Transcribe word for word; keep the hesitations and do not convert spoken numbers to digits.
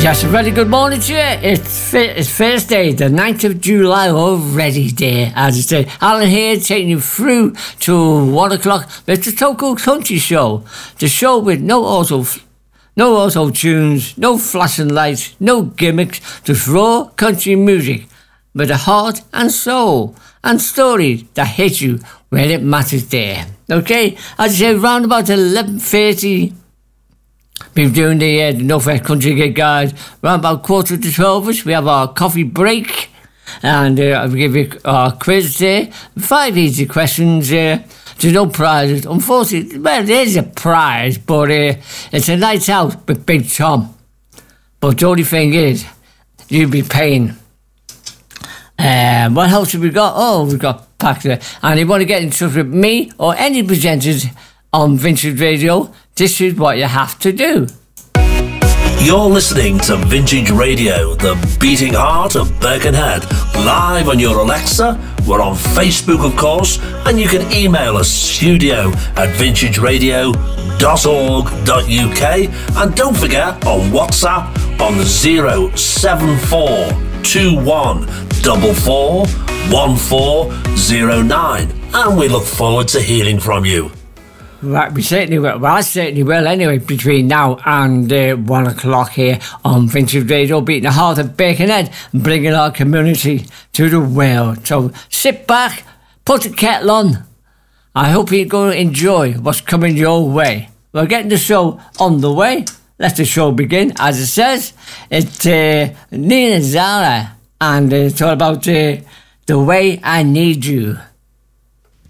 Yes, a very good morning to you. It's, it's Thursday, the ninth of July, already there, as I say. Alan here, taking you through to one o'clock. It's the Toco Country Show. The show with no auto, no auto tunes, no flashing lights, no gimmicks, just raw country music with a heart and soul and stories that hit you when it matters there. Okay, as I say, round about eleven thirty. Been doing the, uh, the Northwest Country Gig, guys. Around about quarter to twelve-ish, we have our coffee break. And uh, I'll give you our quiz there. Five easy questions. Uh, there's no prizes. Unfortunately, well, there is a prize, but uh, it's a night out with Big Tom. But the only thing is, you'll be paying. Uh, what else have we got? Oh, we've got packs there. And if you want to get in touch with me or any presenters on Vintage Radio, this is what you have to do. You're listening to Vintage Radio, the beating heart of Birkenhead, live on your Alexa. We're on Facebook, of course, and you can email us studio at vintage radio dot org dot U K. And don't forget, on WhatsApp on zero seven four two one four four one four zero nine. And we look forward to hearing from you. Right, we certainly will. Well, I certainly will anyway, between now and uh, one o'clock here on Vintage Radio, beating the heart of Birkenhead and bringing our community to the world. So sit back, put the kettle on. I hope you're going to enjoy what's coming your way. We're getting the show on the way. Let the show begin. As it says, it's uh, Nina Zara, and uh, it's all about uh, The Way I Need You.